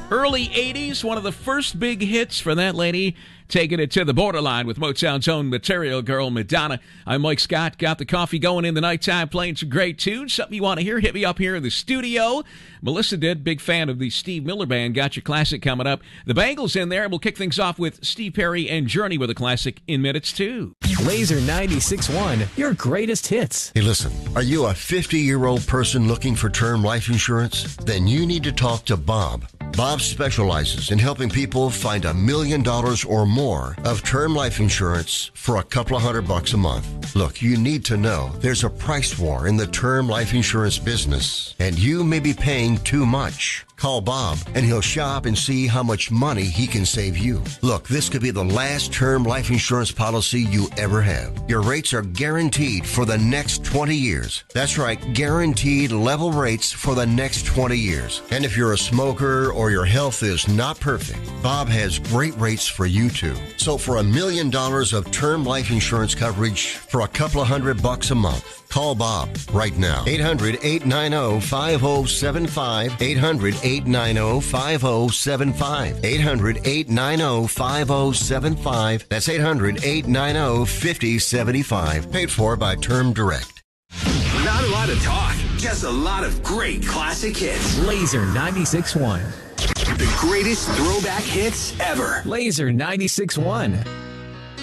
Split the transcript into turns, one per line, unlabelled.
Early 80s, one of the first big hits for that lady, taking it to the borderline with Motown's own Material Girl, Madonna. I'm Mike Scott, got the coffee going in the nighttime, playing some great tunes. Something you want to hear, hit me up here in the studio. Melissa did, big fan of the Steve Miller Band, got your classic coming up. The Bangles in there, we'll kick things off with Steve Perry and Journey with a classic in minutes, too.
Laser 96.1, your greatest hits.
Hey, listen, are you a 50-year-old person looking for term life insurance? Then you need to talk to Bob. Bob specializes in helping people find $1 million or more of term life insurance for a couple of $100 a month. Look, you need to know there's a price war in the term life insurance business, and you may be paying too much. Call Bob, and he'll shop and see how much money he can save you. Look, this could be the last term life insurance policy you ever have. Your rates are guaranteed for the next 20 years. That's right, guaranteed level rates for the next 20 years. And if you're a smoker or your health is not perfect, Bob has great rates for you too. So for $1 million of term life insurance coverage for a couple of $100 a month, call Bob right now. 800-890-5075. 800-890-5075. 800-890-5075. That's 800-890-5075. Paid for by Term Direct.
Not a lot of talk, just a lot of great classic hits.
Laser 96.1.
The greatest throwback hits ever.
Laser 96.1.